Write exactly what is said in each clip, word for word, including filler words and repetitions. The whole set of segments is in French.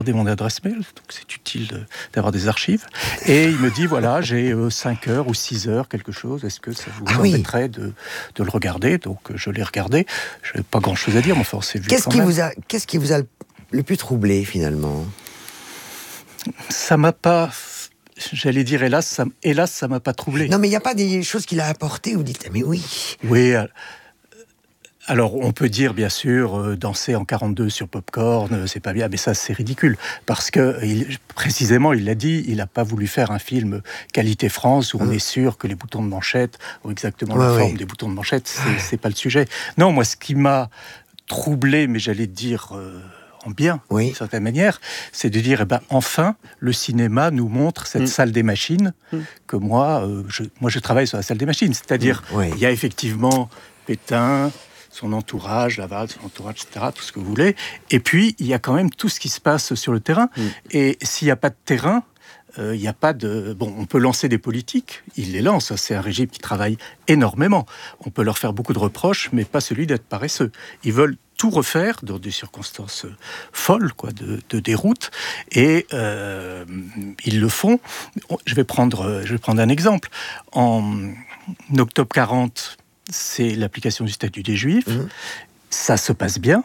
mon adresse mail, donc c'est utile de, d'avoir des archives. Et il me dit, voilà, j'ai euh, cinq heures ou six heures, quelque chose, est-ce que ça vous ah permettrait oui. de, de le regarder? Donc je l'ai regardé, je n'avais pas grand-chose à dire, mais enfin on s'est vu Qu'est-ce quand qui même. vous a, qu'est-ce qui vous a le plus troublé, finalement? Ça m'a pas... J'allais dire, hélas, ça, hélas, ça m'a pas troublé. Non, mais il n'y a pas des choses qu'il a apportées où vous dites, mais oui. Oui, alors on peut dire, bien sûr, euh, danser en quarante-deux sur Popcorn, euh, c'est pas bien, mais ça, c'est ridicule. Parce que, il, précisément, il l'a dit, il n'a pas voulu faire un film qualité France où on mmh. est sûr que les boutons de manchette ont exactement ouais, la forme ouais. des boutons de manchette, c'est, c'est pas le sujet. Non, moi, ce qui m'a troublé, mais j'allais dire... Euh, en bien, oui. d'une certaine manière, c'est de dire, eh ben, enfin, le cinéma nous montre cette mmh. salle des machines mmh. que moi, euh, je, moi, je travaille sur la salle des machines. C'est-à-dire, mmh. oui. il y a effectivement Pétain, son entourage, Laval, son entourage, et cetera, tout ce que vous voulez. Et puis, il y a quand même tout ce qui se passe sur le terrain. Mmh. Et s'il n'y a pas de terrain, il euh, n'y a pas de... Bon, on peut lancer des politiques, ils les lancent, c'est un régime qui travaille énormément. On peut leur faire beaucoup de reproches, mais pas celui d'être paresseux. Ils veulent tout refaire dans des circonstances folles, quoi, de, de déroute, et euh, ils le font. Je vais prendre, je vais prendre un exemple. En octobre quarante, c'est l'application du statut des Juifs. Mmh. Ça se passe bien.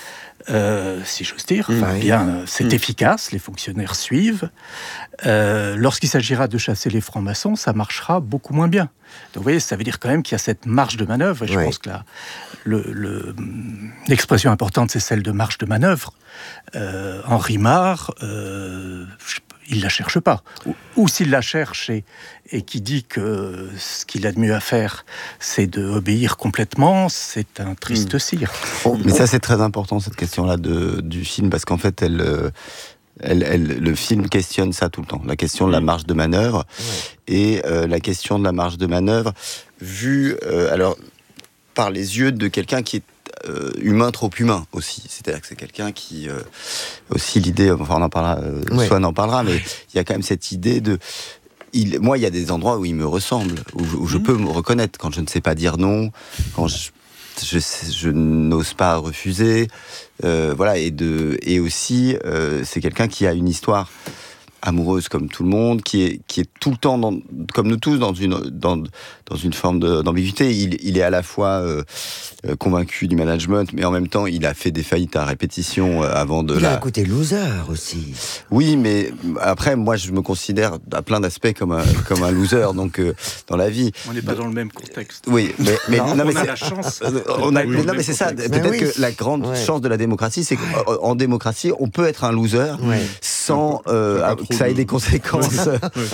Euh, si j'ose dire, enfin, bien, c'est mmh. efficace, les fonctionnaires suivent. Euh, lorsqu'il s'agira de chasser les francs-maçons, ça marchera beaucoup moins bien. Donc vous voyez, ça veut dire quand même qu'il y a cette marge de manœuvre, et je ouais. pense que la, le, le, l'expression importante, c'est celle de marge de manœuvre. Euh, Henri Marre, euh, il ne la cherche pas. Ou, ou s'il la cherche et, et qui dit que ce qu'il a de mieux à faire, c'est d'obéir complètement, c'est un triste mmh. cire. Oh, mais ça, c'est très important, cette question-là de, du film, parce qu'en fait, elle... Euh... Elle, elle, le film questionne ça tout le temps, la question de la marge de manœuvre ouais. et euh, la question de la marge de manœuvre vue euh, alors par les yeux de quelqu'un qui est euh, humain trop humain aussi, c'est-à-dire que c'est quelqu'un qui euh, aussi l'idée, enfin on en parlera, euh, ouais. soit on en parlera, mais il y a quand même cette idée de il, moi il y a des endroits où il me ressemble, où, où je mmh. peux me reconnaître quand je ne sais pas dire non, quand je Je, je n'ose pas refuser, euh, voilà, et, de, et aussi, euh, c'est quelqu'un qui a une histoire amoureuse comme tout le monde, qui est, qui est tout le temps, dans, comme nous tous, dans une, dans, dans une forme de, d'ambiguïté. Il, il est à la fois euh, convaincu du management, mais en même temps, il a fait des faillites à répétition avant de... Il la... a un côté loser aussi. Oui, mais après, moi, je me considère à plein d'aspects comme un, comme un loser, donc euh, dans la vie. On n'est pas dans le même contexte. Oui, mais... mais non, non, on mais a c'est... la chance. On a... Mais non, mais c'est ça. Mais Peut-être oui. que la grande ouais. chance de la démocratie, c'est qu'en ouais. démocratie, on peut être un loser ouais. sans euh, que ça ait des conséquences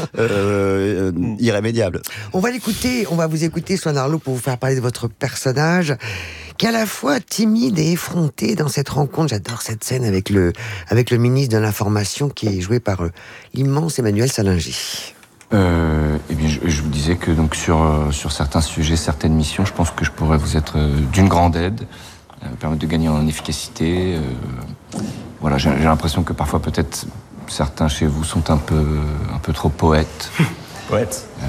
euh, euh, irrémédiables. On va l'écouter, on va vous écouter, Swan Arlo, pour vous faire parler de votre personnage, qui est à la fois timide et effronté dans cette rencontre. J'adore cette scène avec le, avec le ministre de l'Information, qui est joué par euh, l'immense Emmanuel Salingy. Euh, eh bien, je, je vous disais que donc sur, euh, sur certains sujets, certaines missions, je pense que je pourrais vous être euh, d'une grande aide, euh, permettre de gagner en efficacité. Euh, voilà, j'ai, j'ai l'impression que parfois, peut-être, certains chez vous sont un peu, un peu trop poètes. Poète euh...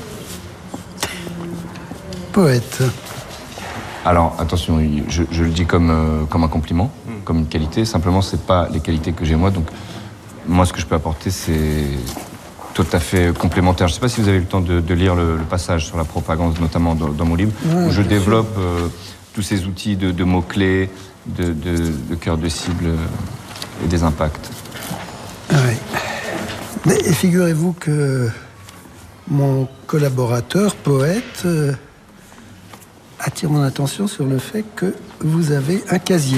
Poète. Alors, attention, je, je le dis comme, euh, comme un compliment, mm. comme une qualité. Simplement, c'est pas les qualités que j'ai moi. Donc, moi, ce que je peux apporter, c'est tout à fait complémentaire. Je ne sais pas si vous avez eu le temps de, de lire le, le passage sur la propagande, notamment dans, dans mon livre, ouais, où je développe euh, tous ces outils de, de mots-clés, de, de, de cœur de cible euh, et des impacts. Oui. Mais figurez-vous que mon collaborateur, poète, euh, attire mon attention sur le fait que vous avez un casier.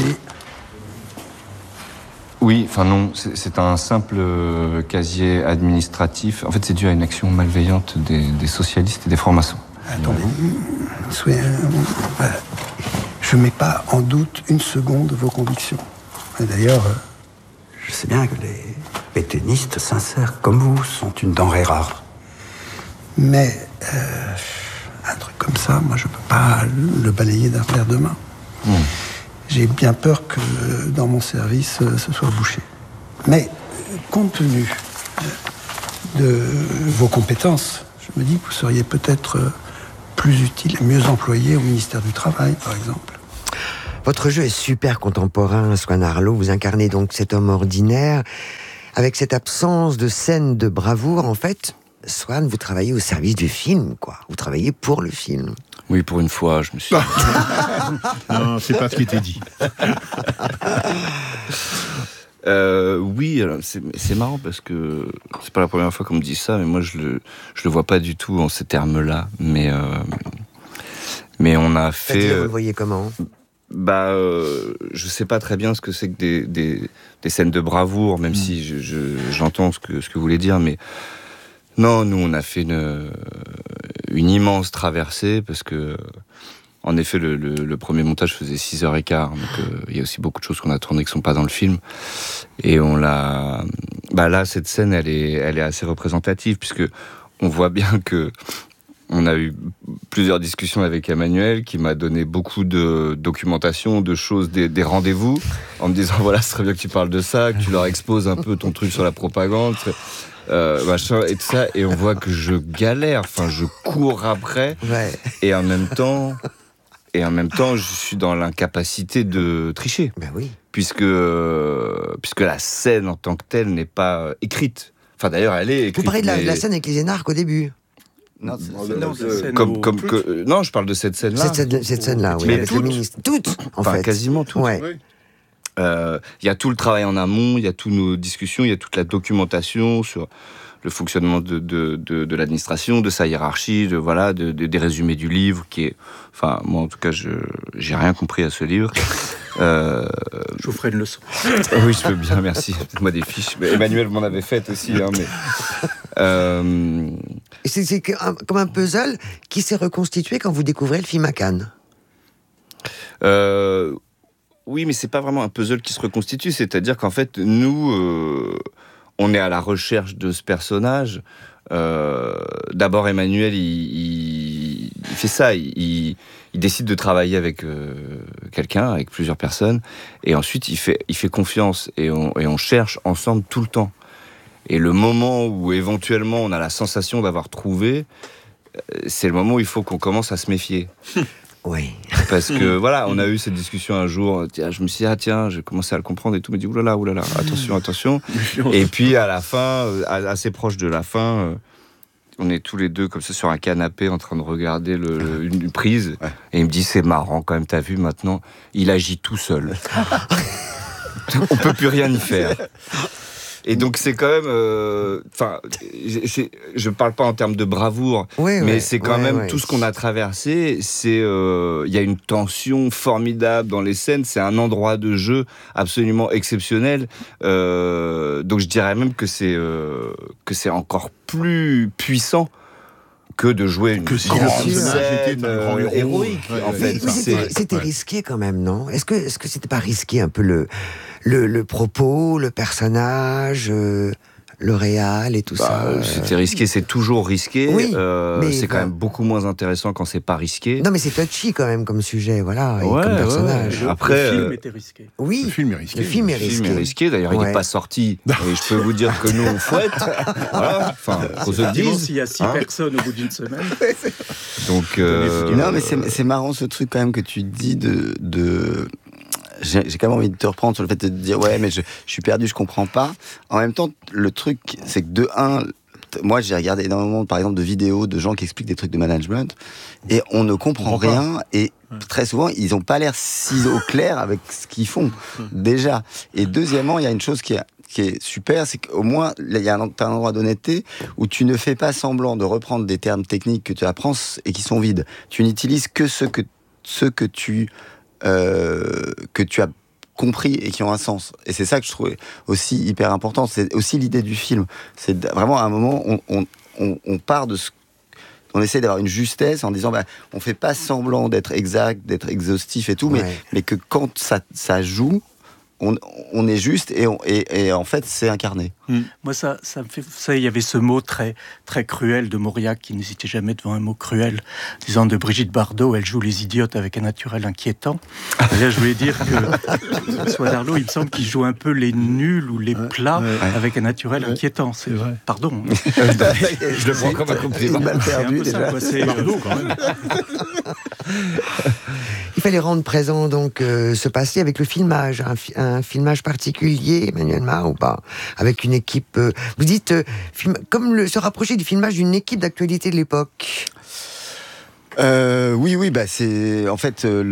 Oui, enfin non, c'est, c'est un simple euh, casier administratif. En fait, c'est dû à une action malveillante des, des socialistes et des francs-maçons. Attendez, soyez, euh, je ne mets pas en doute une seconde vos convictions. Et d'ailleurs, euh, je sais bien que les pétainistes sincères comme vous sont une denrée rare. Mais euh, un truc comme ça, moi, je ne peux pas le balayer d'un revers de main. Mmh. J'ai bien peur que dans mon service, ce soit bouché. Mais compte tenu de vos compétences, je me dis que vous seriez peut-être plus utile et mieux employé au ministère du Travail, par exemple. Votre jeu est super contemporain, Swan Arlo. Vous incarnez donc cet homme ordinaire, avec cette absence de scène de bravoure. En fait, Swan, vous travaillez au service du film, quoi. Vous travaillez pour le film. Oui, pour une fois, je me suis... Non, c'est pas ce qui était dit. Euh, oui, alors, c'est, c'est marrant parce que c'est pas la première fois qu'on me dit ça, mais moi je le, je le vois pas du tout en ces termes-là. Mais, euh, mais on a fait. C'est-à-dire, vous le voyez comment ? Bah, euh, je sais pas très bien ce que c'est que des, des, des scènes de bravoure, même mmh. si je, je, j'entends ce que, ce que vous voulez dire, mais non, nous on a fait une, une immense traversée parce que. En effet, le, le, le premier montage faisait six heures quinze, donc euh, il y a aussi beaucoup de choses qu'on a tournées qui sont pas dans le film. Et on l'a... Bah là, cette scène, elle est, elle est assez représentative, puisque on voit bien que on a eu plusieurs discussions avec Emmanuel, qui m'a donné beaucoup de documentation, de choses, des, des rendez-vous, en me disant, voilà, ce serait bien que tu parles de ça, que tu leur exposes un peu ton truc sur la propagande, euh, machin, et tout ça, et on voit que je galère, enfin, je cours après, ouais. et en même temps... Et en même temps, je suis dans l'incapacité de tricher. Ben oui. Puisque, euh, puisque la scène en tant que telle n'est pas euh, écrite. Enfin, d'ailleurs, elle est écrite. Vous parlez de la, mais... la scène avec les énarques au début. Non, c'est, c'est, non, c'est, c'est comme, comme que, euh, non, je parle de cette scène-là. Cette, cette, cette scène-là, oui. Mais avec toutes, le ministre. Toutes, en enfin, fait. quasiment toutes. Ouais. Oui. Il euh, y a tout le travail en amont, il y a toutes nos discussions, il y a toute la documentation sur le fonctionnement de, de, de, de l'administration, de sa hiérarchie, de, voilà, de, de, des résumés du livre, qui est... Enfin, moi, en tout cas, je j'ai rien compris à ce livre. Euh... Je vous ferai une leçon. Oui, je veux bien, merci. Faites-moi des fiches. Mais Emmanuel m'en avait fait aussi. Hein, mais... euh... Et c'est, c'est comme un puzzle qui s'est reconstitué quand vous découvrez le film à Cannes. Euh... Oui, mais c'est pas vraiment un puzzle qui se reconstitue. C'est-à-dire qu'en fait, nous... Euh... on est à la recherche de ce personnage. Euh, d'abord, Emmanuel, il, il, il fait ça. Il, il décide de travailler avec euh, quelqu'un, avec plusieurs personnes. Et ensuite, il fait, il fait confiance. Et on, et on cherche ensemble tout le temps. Et le moment où, éventuellement, on a la sensation d'avoir trouvé, c'est le moment où il faut qu'on commence à se méfier. Oui. Parce que voilà, on a eu cette discussion un jour. Je me suis dit, ah tiens, j'ai commencé à le comprendre et tout. Mais dit, oulala, oulala, attention, attention. Et puis à la fin, assez proche de la fin, on est tous les deux comme ça sur un canapé en train de regarder le, le, une prise. Ouais. Et il me dit, c'est marrant quand même, t'as vu maintenant, il agit tout seul. On peut plus rien y faire. Et donc c'est quand même, enfin, euh, je parle pas en termes de bravoure, oui, mais ouais, c'est quand ouais, même ouais. tout ce qu'on a traversé. C'est, il euh, y a une tension formidable dans les scènes. C'est un endroit de jeu absolument exceptionnel. Euh, donc je dirais même que c'est euh, que c'est encore plus puissant que de jouer une que si grande le scène était un grand héros, héroïque. ouais, en ouais, fait, mais c'était, c'est... c'était risqué quand même, non ? Est-ce que est-ce que c'était pas risqué un peu le le, le propos, le personnage, euh, le réal et tout bah, ça euh... C'était risqué, c'est toujours risqué. Oui, euh, mais c'est bah... quand même beaucoup moins intéressant quand c'est pas risqué. Non, mais c'est touchy quand même comme sujet, voilà, ouais, et comme personnage. Ouais, ouais. Après, le film euh... était risqué. Oui, le film est risqué. Le film est risqué. Le film est risqué. D'ailleurs, ouais. Il n'est pas sorti. Et je peux vous dire que nous on fouette. Voilà. Enfin, qu'on se dise. S'il y a six hein personnes au bout d'une semaine. Donc, euh... non, mais c'est, c'est marrant ce truc quand même que tu dis de. de... J'ai, j'ai quand même envie de te reprendre sur le fait de te dire ouais mais je, je suis perdu, je comprends pas. En même temps, le truc c'est que de un, moi j'ai regardé énormément par exemple de vidéos de gens qui expliquent des trucs de management et on ne comprend, comprend rien pas. Et très souvent ils n'ont pas l'air si au clair avec ce qu'ils font déjà. Et deuxièmement, il y a une chose qui est qui est super, c'est qu'au moins il y a un, un endroit d'honnêteté où tu ne fais pas semblant de reprendre des termes techniques que tu apprends et qui sont vides. Tu n'utilises que ce que ce que tu Euh, que tu as compris et qui ont un sens. Et c'est ça que je trouvais aussi hyper important. C'est aussi l'idée du film. C'est vraiment à un moment, on, on, on, on part de ce... On essaie d'avoir une justesse en disant, bah, on fait pas semblant d'être exact, d'être exhaustif et tout, ouais. mais, mais que quand ça, ça joue, on, on est juste et, on, et, et en fait, c'est incarné. Mmh. Moi, ça, ça me fait... Vous savez, il y avait ce mot très, très cruel de Mauriac, qui n'hésitait jamais devant un mot cruel, disant de Brigitte Bardot, elle joue les idiotes avec un naturel inquiétant. Et là, je voulais dire que Swan Arlo, il me semble qu'il joue un peu les nuls ou les plats ouais, ouais. avec un naturel ouais. inquiétant. C'est vrai. Pardon. Je le prends comme un compliment. Mal perdu, c'est un peu ça, quoi. C'est Bardot, quand même. fallait rendre présent donc euh, ce passé avec le filmage, un, fi- un filmage particulier, Emmanuel Mar, ou pas, avec une équipe. Euh, vous dites euh, film, comme le, se rapprocher du filmage d'une équipe d'actualité de l'époque. Euh, oui, oui, bah c'est en fait euh,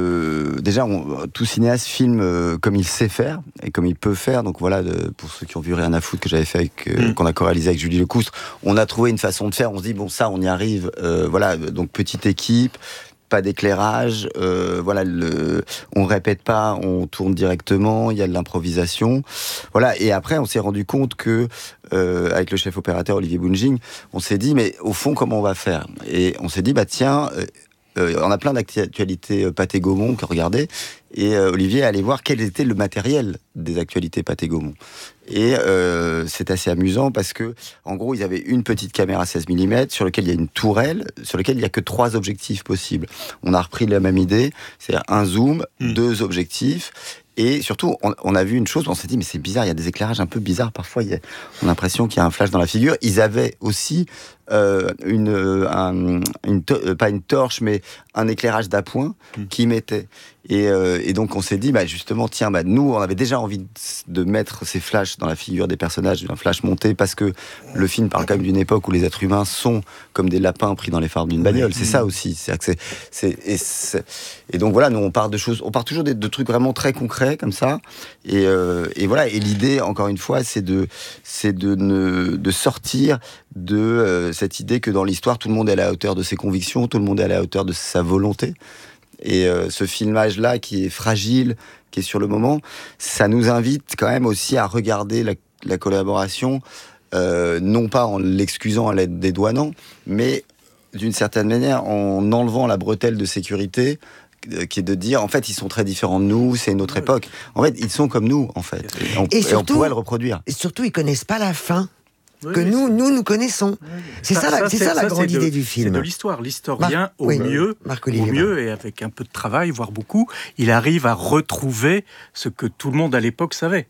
le déjà on, tout cinéaste filme euh, comme il sait faire et comme il peut faire. Donc voilà, de, pour ceux qui ont vu Rien à foutre que j'avais fait avec euh, mm. qu'on a co-réalisé avec Julie Lecoustre, on a trouvé une façon de faire. On se dit bon ça, on y arrive. Euh, voilà, donc petite équipe. Pas d'éclairage, euh, voilà, le, on répète pas, on tourne directement, il y a de l'improvisation, voilà. Et après, on s'est rendu compte que euh, avec le chef opérateur Olivier Bounjing, on s'est dit mais au fond comment on va faire ? Et on s'est dit bah tiens, euh, euh, on a plein d'actualités euh, Pathé Gaumont que regarder. Et euh, Olivier allait voir quel était le matériel des actualités Pathé Gaumont. Et euh, c'est assez amusant parce que, en gros, ils avaient une petite caméra seize millimètres sur laquelle il y a une tourelle, sur laquelle il n'y a que trois objectifs possibles. On a repris la même idée, c'est-à-dire un zoom, mmh. deux objectifs. Et surtout, on, on a vu une chose, on s'est dit, mais c'est bizarre, il y a des éclairages un peu bizarres. Parfois, il y a, on a l'impression qu'il y a un flash dans la figure. Ils avaient aussi euh, une, un, une to- pas une torche, mais un éclairage d'appoint mmh. qui mettait. Et, euh, et donc, on s'est dit, bah, justement, tiens, bah, nous, on avait déjà envie de, de mettre ces flashs dans la figure des personnages, un flash monté, parce que le film parle quand même d'une époque où les êtres humains sont comme des lapins pris dans les phares d'une bagnole. C'est ça aussi. C'est, c'est, c'est, et, c'est, et donc, voilà, nous, on part de choses, on part toujours de, de trucs vraiment très concrets, comme ça. Et, euh, et voilà. Et l'idée, encore une fois, c'est de, c'est de, ne, de sortir de euh, cette idée que dans l'histoire, tout le monde est à la hauteur de ses convictions, tout le monde est à la hauteur de sa volonté. Et euh, ce filmage-là, qui est fragile, qui est sur le moment, ça nous invite quand même aussi à regarder la, la collaboration, euh, non pas en l'excusant à l'aide des douanants, mais d'une certaine manière en enlevant la bretelle de sécurité, euh, qui est de dire, en fait, ils sont très différents de nous, c'est une autre époque. En fait, ils sont comme nous, en fait. Et on, et surtout, et on pourrait le reproduire. Et surtout, ils connaissent pas la fin. Oui, que nous, c'est... nous, nous connaissons. Oui, c'est ça, ça, la, c'est ça, ça la grande idée de, du film. C'est de l'histoire. L'historien, Mar- au oui, mieux, au mieux, et avec un peu de travail, voire beaucoup, il arrive à retrouver ce que tout le monde à l'époque savait.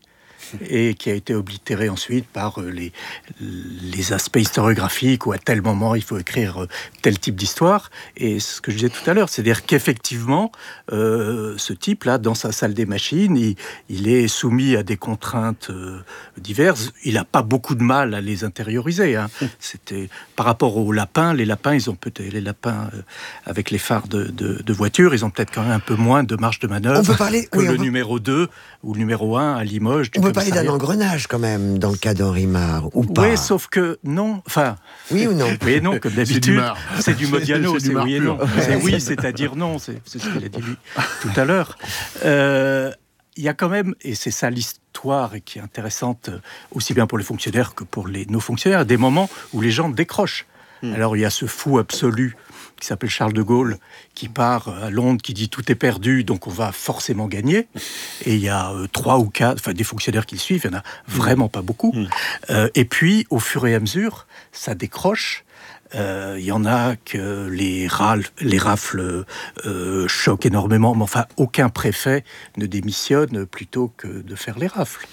Et qui a été oblitéré ensuite par les, les aspects historiographiques où à tel moment il faut écrire tel type d'histoire. Et ce que je disais tout à l'heure, c'est-à-dire qu'effectivement, euh, ce type-là, dans sa salle des machines, il, il est soumis à des contraintes euh, diverses. Il n'a pas beaucoup de mal à les intérioriser. Hein. C'était par rapport aux lapins. Les lapins, ils ont peut-être les lapins euh, avec les phares de, de, de voiture, ils ont peut-être quand même un peu moins de marge de manœuvre on peut parler, que oui, le peut... numéro deux ou le numéro un à Limoges. On peut parler d'un engrenage quand même dans le cas d'Henri Marre, ou pas? Oui, sauf que non. Enfin, oui ou non? Oui et non, comme d'habitude. C'est du Modiano, c'est, c'est, c'est oui et non. Ouais. C'est oui, c'est-à-dire non. C'est, c'est ce qu'il a dit lui tout à l'heure. Euh, il y a quand même, et c'est ça l'histoire et qui est intéressante aussi bien pour les fonctionnaires que pour les non-fonctionnaires, des moments où les gens décrochent. Mmh. Alors il y a ce fou absolu qui s'appelle Charles de Gaulle, qui part à Londres, qui dit tout est perdu, donc on va forcément gagner. Et il y a euh, trois ou quatre, enfin des fonctionnaires qui le suivent, il n'y en a vraiment pas beaucoup. Mmh. Euh, et puis, au fur et à mesure, ça décroche. Euh, il y en a que les, râles, les rafles euh, choquent énormément, mais enfin, aucun préfet ne démissionne plutôt que de faire les rafles.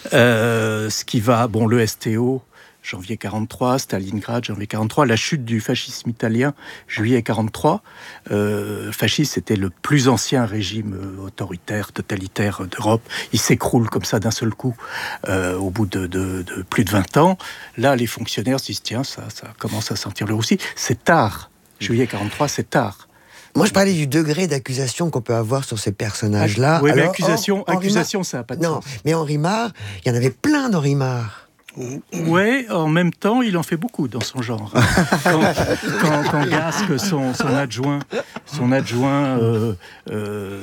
Euh, ce qui va, bon, le S T O, janvier quarante-trois, Stalingrad, janvier quarante-trois, la chute du fascisme italien, juillet quarante-trois. Euh, le fascisme, c'était le plus ancien régime autoritaire, totalitaire d'Europe. Il s'écroule comme ça d'un seul coup, euh, au bout de, de, de plus de vingt ans. Là, les fonctionnaires se disent, tiens, ça, ça commence à sentir le roussi. C'est tard. Juillet quarante-trois, c'est tard. Moi, je parlais du degré d'accusation qu'on peut avoir sur ces personnages-là. Oui, mais Alors, accusation, Henri accusation Marre, ça n'a pas de non, sens. Mais Henri Marre, il y en avait plein d'Henri Marre. Ouais, en même temps, il en fait beaucoup dans son genre. Quand, quand, quand Gasque, son, son adjoint, son adjoint euh, euh,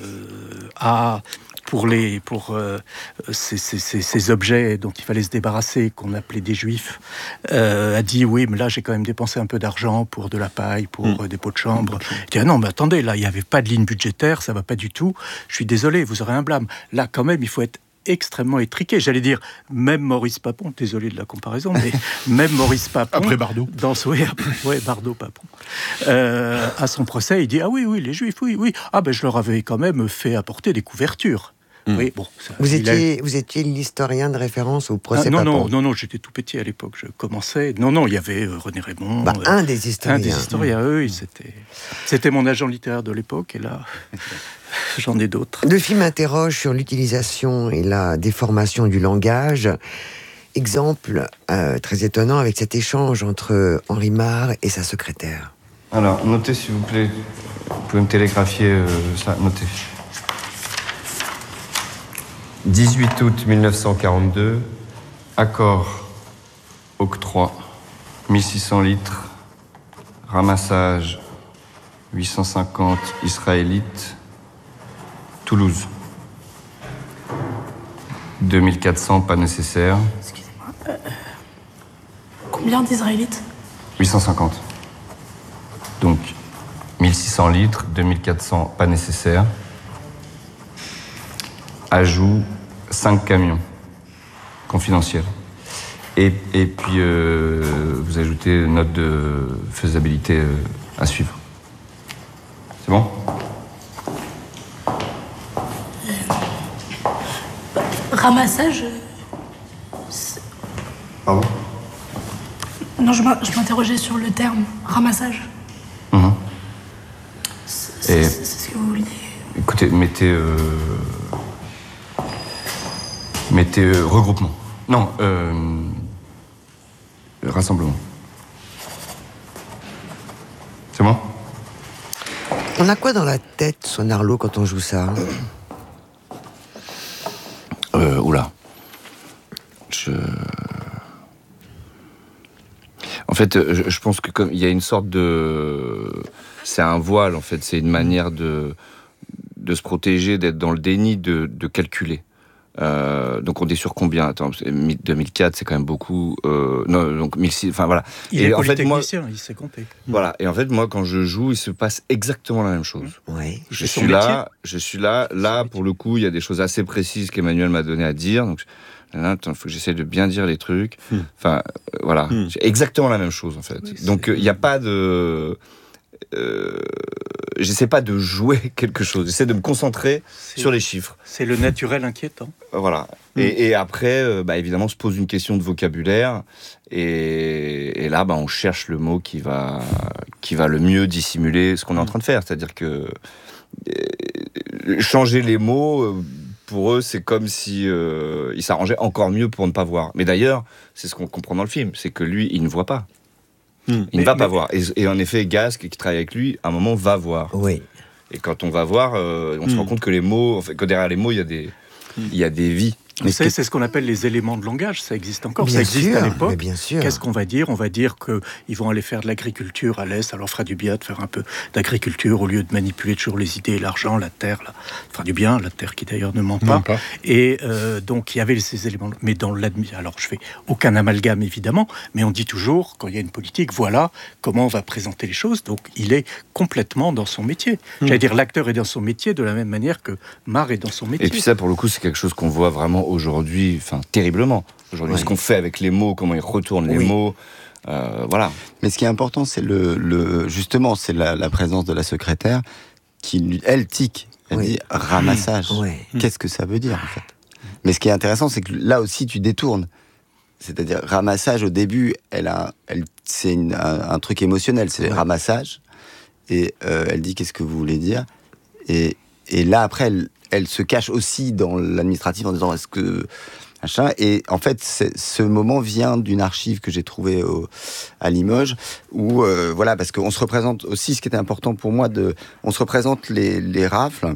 a pour les pour euh, ces, ces, ces objets dont il fallait se débarrasser, qu'on appelait des juifs, euh, a dit oui, mais là j'ai quand même dépensé un peu d'argent pour de la paille, pour mmh. des pots de chambre. Il dit ah non, mais attendez, là il n'y avait pas de ligne budgétaire, ça va pas du tout. Je suis désolé, vous aurez un blâme. Là quand même, il faut être extrêmement étriqué. J'allais dire, même Maurice Papon, désolé de la comparaison, mais même Maurice Papon... Après Bardot. Dans ce, oui, après, ouais, Bardot, Papon. Euh, à son procès, il dit, ah oui, oui, les Juifs, oui, oui. Ah ben, je leur avais quand même fait apporter des couvertures. Mmh. Oui, bon, ça, vous, étiez, a... vous étiez l'historien de référence au procès ah, non, Papon. non, non, non, j'étais tout petit à l'époque, je commençais. Non, non, il y avait euh, René Raymond. Bah, euh, un des historiens. Un des historiens, mmh. eux, c'était, c'était mon agent littéraire de l'époque, et là, j'en ai d'autres. Le film interroge sur l'utilisation et la déformation du langage. Exemple euh, très étonnant avec cet échange entre Henri Marre et sa secrétaire. Alors, notez s'il vous plaît. Vous pouvez me télégraphier euh, ça, notez. dix-huit août mille neuf cent quarante-deux, accord, octroi, mille six cents litres, ramassage, huit cent cinquante israélites, Toulouse. deux mille quatre cents, pas nécessaire. Excusez-moi. Euh, combien d'israélites ? huit cent cinquante. Donc, mille six cents litres, deux mille quatre cents, pas nécessaire. Ajout, cinq camions confidentiels. Et, et puis, euh, vous ajoutez note de faisabilité euh, à suivre. C'est bon ? euh, Ramassage Pardon ? Non, je m'interrogeais sur le terme ramassage. Mmh. C'est, et, c'est, c'est ce que vous vouliez. Écoutez, mettez... Euh, mettez euh, regroupement. Non, euh, rassemblement. C'est bon ? On a quoi dans la tête, Sonarlo, quand on joue ça ? Euh, oula. Je... En fait, je, je pense que comme il y a une sorte de... C'est un voile, en fait. C'est une manière de, de se protéger, d'être dans le déni, de, de calculer. Euh, donc on est sur combien ? Attends, deux mille quatre, c'est quand même beaucoup. Euh, non, donc mille six cents, enfin voilà. Il et est en fait, moi, polytechnicien, il sait compter. Voilà. Et en fait, moi, quand je joue, il se passe exactement la même chose. Ouais. Je suis là, je suis là. Là, pour le coup, il y a des choses assez précises qu'Emmanuel m'a donné à dire. Donc, il faut que j'essaie de bien dire les trucs. Hmm. Enfin, euh, voilà. Hmm. C'est exactement la même chose, en fait. Oui, donc, il n'y euh, a pas de... Euh, j'essaie pas de jouer quelque chose, j'essaie de me concentrer c'est, sur les chiffres. C'est le naturel inquiétant. Voilà. Mmh. Et, et après, euh, bah, évidemment, se pose une question de vocabulaire. Et, et là, bah, on cherche le mot qui va, qui va le mieux dissimuler ce qu'on est en train de faire. C'est-à-dire que euh, changer les mots, pour eux, c'est comme si euh, ils s'arrangeaient encore mieux pour ne pas voir. Mais d'ailleurs, c'est ce qu'on comprend dans le film, c'est que lui, il ne voit pas. Mmh. Il mais, ne va mais... pas voir. Et, et en effet, Gasque, qui travaille avec lui, à un moment, va voir. Oui. Et quand on va voir, euh, on mmh. se rend compte que les mots, en fait, que derrière les mots, il y a des, mmh. il y a des vies. Vous savez, c'est ce qu'on appelle les éléments de langage, ça existe encore, bien ça existe sûr, à l'époque. Bien sûr. Qu'est-ce qu'on va dire ? On va dire qu'ils vont aller faire de l'agriculture à l'Est, ça leur fera du bien de faire un peu d'agriculture au lieu de manipuler toujours les idées, l'argent, la terre, là. Ça fera du bien, la terre qui d'ailleurs ne ment pas. pas. Et euh, donc il y avait ces éléments, mais dans l'admi... alors je fais aucun amalgame évidemment, mais on dit toujours, quand il y a une politique, voilà comment on va présenter les choses, donc il est complètement dans son métier. Mmh. J'allais dire, l'acteur est dans son métier de la même manière que Marre est dans son métier. Et puis ça, pour le coup, c'est quelque chose qu'on voit vraiment aujourd'hui, enfin terriblement. Aujourd'hui, ouais. Ce qu'on fait avec les mots, comment ils retournent oui. les mots, euh, voilà. Mais ce qui est important, c'est le, le justement, c'est la, la présence de la secrétaire qui, elle, tique. Elle oui. dit ramassage. Oui. Qu'est-ce que ça veut dire, en fait ? Mais ce qui est intéressant, c'est que là aussi, tu détournes. C'est-à-dire, ramassage, au début, elle a, elle, c'est une, un, un truc émotionnel, c'est ouais. ramassage. Et euh, elle dit, qu'est-ce que vous voulez dire ? et, et là, après, elle, elle se cache aussi dans l'administratif en disant, est-ce que... Machin. Et en fait, ce moment vient d'une archive que j'ai trouvée au, à Limoges, où, euh, voilà, parce qu'on se représente aussi, ce qui était important pour moi, de, on se représente les, les rafles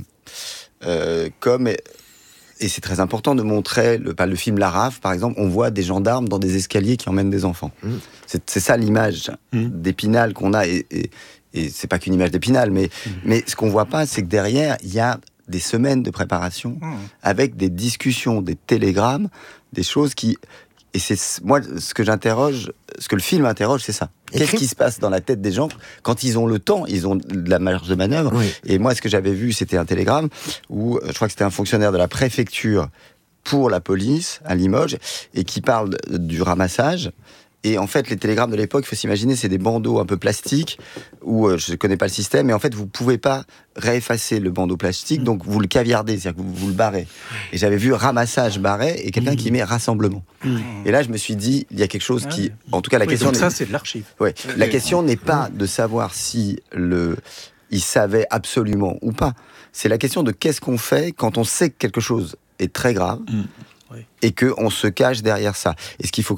euh, comme... Et c'est très important de montrer, le, le film La Rafle, par exemple, on voit des gendarmes dans des escaliers qui emmènent des enfants. Mmh. C'est, c'est ça l'image mmh. d'Épinal qu'on a, et, et, et c'est pas qu'une image d'Épinal, mais, mmh. mais ce qu'on voit pas, c'est que derrière, il y a des semaines de préparation, mmh. avec des discussions, des télégrammes, des choses qui... Et c'est moi, ce que j'interroge, ce que le film interroge, c'est ça. Qu'est-ce Écrit... qui se passe dans la tête des gens quand ils ont le temps, ils ont de la marge de manœuvre. Oui. Et moi, ce que j'avais vu, c'était un télégramme où je crois que c'était un fonctionnaire de la préfecture pour la police à Limoges et qui parle du ramassage Et en fait, les télégrammes de l'époque, il faut s'imaginer, c'est des bandeaux un peu plastiques, où euh, je ne connais pas le système, mais en fait, vous ne pouvez pas réeffacer le bandeau plastique, donc vous le caviardez, c'est-à-dire que vous, vous le barrez. Et j'avais vu ramassage barré et quelqu'un qui met rassemblement. Et là, je me suis dit, il y a quelque chose qui... En tout cas, la Oui, question... donc n'est- ça, c'est de l'archive. Ouais. La question n'est pas de savoir si le... il savait absolument ou pas. C'est la question de qu'est-ce qu'on fait quand on sait que quelque chose est très grave Mmh. Oui. et qu'on se cache derrière ça. Et ce qu'il faut